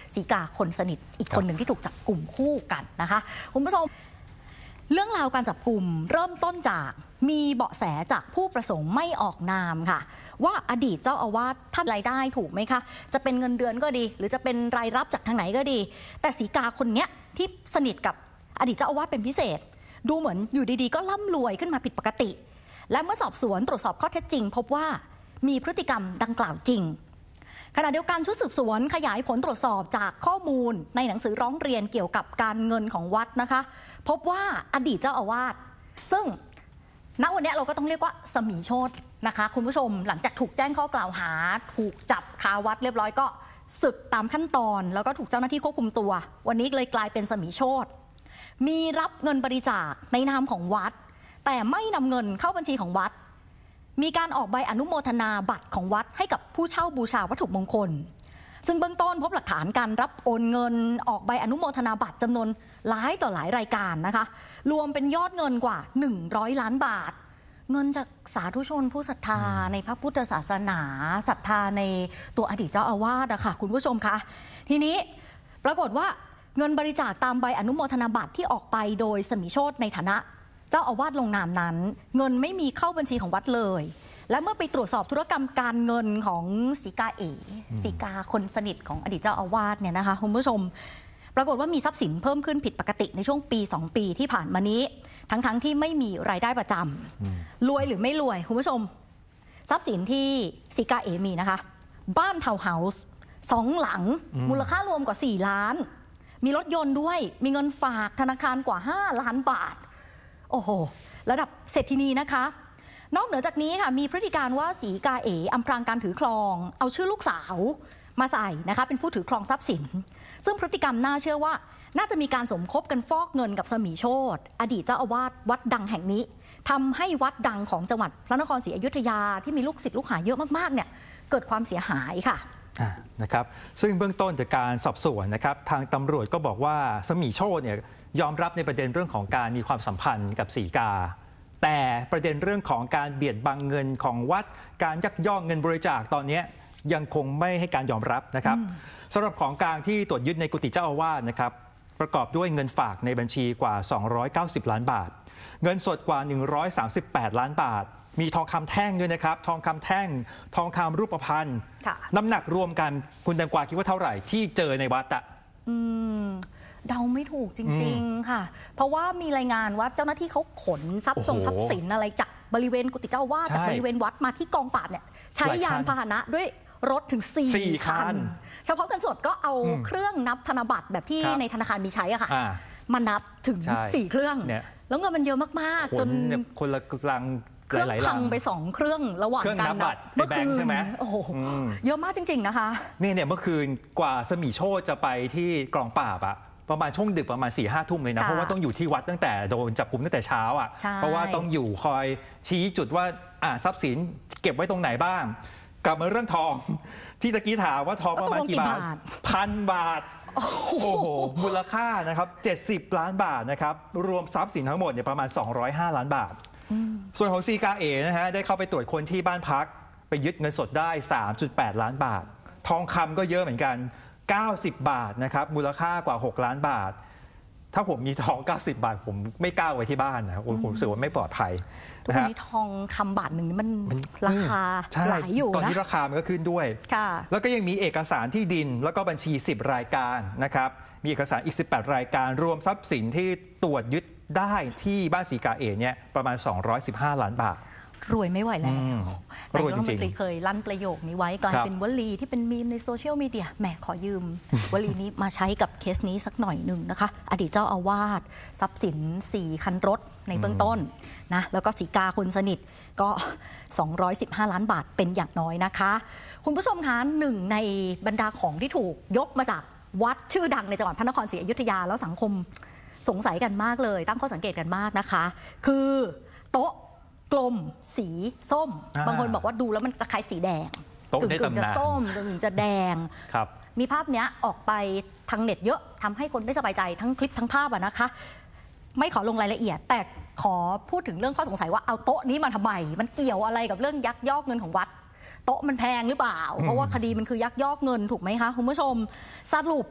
ศรีกาคนสนิทอีกคนหนึ่งที่ถูกจับกลุ่มคู่กันนะคะคุณผู้ชมเรื่องราวการจับกลุ่มเริ่มต้นจากมีเบาะแสจากผู้ประสงค์ไม่ออกนามค่ะว่าอดีตเจ้าอาวาสท่านรายได้ถูกไหมคะจะเป็นเงินเดือนก็ดีหรือจะเป็นรายรับจากทางไหนก็ดีแต่ศรีกาคนเนี้ยที่สนิทกับอดีตเจ้าอาวาสเป็นพิเศษดูเหมือนอยู่ดีๆก็ร่ำรวยขึ้นมาผิดปกติและเมื่อสอบสวนตรวจสอบข้อเท็จจริงพบว่ามีพฤติกรรมดังกล่าวจริงขณะเดียวกันชุดสืบสวนขยายผลตรวจสอบจากข้อมูลในหนังสือร้องเรียนเกี่ยวกับการเงินของวัดนะคะพบว่าอดีตเจ้าอาวาสซึ่งณวันนี้เราก็ต้องเรียกว่าสมีโชตินะคะคุณผู้ชมหลังจากถูกแจ้งข้อกล่าวหาถูกจับคาวัดเรียบร้อยก็ศึกตามขั้นตอนแล้วก็ถูกเจ้าหน้าที่ควบคุมตัววันนี้เลยกลายเป็นสมีโชติมีรับเงินบริจาคในนามของวัดแต่ไม่นำเงินเข้าบัญชีของวัดมีการออกใบอนุโมทนาบัตรของวัดให้กับผู้เช่าบูชาวัตถุมงคลซึ่งเบื้องต้นพบหลักฐานการรับโอนเงินออกใบอนุโมทนาบัตรจำนวนหลายต่อหลายรายการนะคะรวมเป็นยอดเงินกว่า100 ล้านบาทเงินจากสาธุชนผู้ศรัทธาในพระพุทธศาสนาศรัทธาในตัวอดีตเจ้าอาวาสอะค่ะคุณผู้ชมคะทีนี้ปรากฏว่าเงินบริจาคตามใบอนุโมทนาบัตรที่ออกไปโดยสมิโชติในฐานะเจ้าอาวาสลงนามนั้นเงินไม่มีเข้าบัญชีของวัดเลยและเมื่อไปตรวจสอบธุรกรรมการเงินของศรีกาศรีกาคนสนิทของอดีตเจ้าอาวาสเนี่ยนะคะคุณผู้ชมปรากฏว่ามีทรัพย์สินเพิ่มขึ้นผิดปกติในช่วงปี 2 ปีที่ผ่านมานี้ทั้งที่ไม่มีรายได้ประจำรวยหรือไม่รวยคุณผู้ชมทรัพย์สินที่ศรีกามีนะคะบ้านทาวน์เฮาส์2 หลังมูลค่ารวมกว่า4 ล้านมีรถยนต์ด้วยมีเงินฝากธนาคารกว่า5 ล้านบาทโอ้โหระดับเศรษฐินีนะคะนอกเหนือจากนี้ค่ะมีพฤติการว่าศรีกาอำพรางการถือครองเอาชื่อลูกสาวมาใส่นะคะเป็นผู้ถือครองทรัพย์สินซึ่งพฤติกรรมน่าเชื่อว่าน่าจะมีการสมคบกันฟอกเงินกับสมีโชติอดีตเจ้าอาวาสวัดดังแห่งนี้ทำให้วัดดังของจังหวัดพระนครศรีอยุธยาที่มีลูกศิษย์ลูกหาเยอะมากๆเนี่ยเกิดความเสียหายค่ะนะครับซึ่งเบื้องต้นจากการสอบสวนนะครับทางตำรวจก็บอกว่าสมีโชติเนี่ยยอมรับในประเด็นเรื่องของการมีความสัมพันธ์กับศรีกาแต่ประเด็นเรื่องของการเบียดบังเงินของวัดการยักยอกเงินบริจาคตอนนี้ยังคงไม่ให้การยอมรับนะครับสำหรับของกลางที่ตรวจยึดในกุฏิเจ้าอาวาสนะครับประกอบด้วยเงินฝากในบัญชีกว่า290 ล้านบาทเงินสดกว่า138 ล้านบาทมีทองคำแท่งด้วยนะครับทองคำแท่งทองคำรูปพรรณน้ำหนักรวมกันคุณแตงกวาคิดว่าเท่าไหร่ที่เจอในวัดอะเดาไม่ถูกจริงๆค่ะเพราะว่ามีรายงานว่าเจ้าหน้าที่เขาขนทรัพย์สินอะไรจากบริเวณกุฏิเจ้าอาวาสจากบริเวณวัดมาที่กองปราบเนี่ยใช้ยานพาหนะด้วยรถถึง4 คันเฉพาะเงินสดก็เอาเครื่องนับธนบัตรแบบที่ในธนาคารมีใช้อะค่ะมานับถึง4 เครื่องแล้วเงินมันเยอะมากๆจนคนละกลางเครื่องพังไป2 เครื่องระหว่างการนับเมื่อคืนใช่ไหมโอ้โหเยอะมากจริงๆนะคะเนี่ยเมื่อคืนกว่าสมีโชติจะไปที่กองปราบอะประมาณช่วงดึกประมาณ 4-5 ทุ่มเลยนะเพราะว่าต้องอยู่ที่วัดตั้งแต่โดนจับกุมตั้งแต่เช้าอ่ะเพราะว่าต้องอยู่คอยชี้จุดว่าทรัพย์สินเก็บไว้ตรงไหนบ้างกลับมาเรื่องทองที่ตะกี้ถามว่าทองประมาณกี่บาท1,000 บาทโอ้โหมูลค่านะครับ70 ล้านบาทนะครับรวมทรัพย์สินทั้งหมดเนี่ยประมาณ205 ล้านบาทส่วนของศรีกานะฮะได้เข้าไปตรวจคนที่บ้านพักไปยึดเงินสดได้ 3.8 ล้านบาททองคำก็เยอะเหมือนกัน90 บาทนะครับมูลค่ากว่า6 ล้านบาทถ้าผมมีทอง90 บาทผมไม่กล้าไว้ที่บ้านนะผมรู้สึกว่าไม่ปลอดภัยทุกวันนี้ทองคำบาทหนึ่งมันราคาหลายอยู่นะตอนนี้ราคามันก็ขึ้นด้วยแล้วก็ยังมีเอกสารที่ดินแล้วก็บัญชี10 รายการนะครับมีเอกสารอีก18 รายการรวมทรัพย์สินที่ตรวจยึดได้ที่บ้านศรีกาเนี่ยประมาณ215 ล้านบาทรวยไม่ไหวแล้วนายกรัฐมนตรีเคยลั่นประโยคนี้ไว้กลายเป็นวลีที่เป็นมีมในโซเชียลมีเดียแหมขอยืมวลีนี้มาใช้กับเคสนี้สักหน่อยหนึ่งนะคะอดีตเจ้าอาวาสทรัพย์สิน4 คันรถในเบื้องต้นนะแล้วก็ศรีกาคนสนิทก็215 ล้านบาทเป็นอย่างน้อยนะคะคุณผู้ชมคะหนึ่งในบรรดาของที่ถูกยกมาจากวัดชื่อดังในจังหวัดพระนครศรีอยุธยาแล้วสังคมสงสัยกันมากเลยตั้งข้อสังเกตกันมากนะคะคือโต๊ะกลมสีส้มบางคนบอกว่าดูแล้วมันจะคล้ายสีแดงกึ่งจะส้มกึ่งจะแดงมีภาพเนี้ยออกไปทางเน็ตเยอะทำให้คนไม่สบายใจทั้งคลิปทั้งภาพนะคะไม่ขอลงรายละเอียดแต่ขอพูดถึงเรื่องข้อสงสัยว่าเอาโต๊ะนี้มาทำไมมันเกี่ยวอะไรกับเรื่องยักยอกเงินของวัดโต๊ะมันแพงหรือเปล่าเพราะว่าคดีมันคือยักยอกเงินถูกไหมคะคุณผู้ชมสรุป